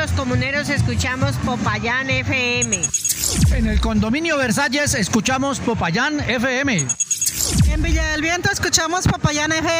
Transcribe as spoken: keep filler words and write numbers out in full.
los comuneros escuchamos Popayán F M. En el condominio Versalles escuchamos Popayán F M. En Villa del Viento escuchamos Popayán F M.